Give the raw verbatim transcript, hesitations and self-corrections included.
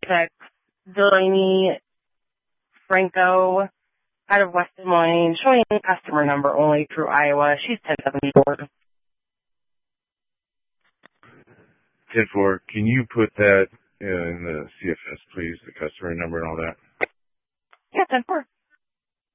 six, Delaney Franco out of West Des Moines, showing customer number only through Iowa. She's ten seventy-four. ten four. Can you put that in the C F S, please, the customer number and all that? Yeah, ten four.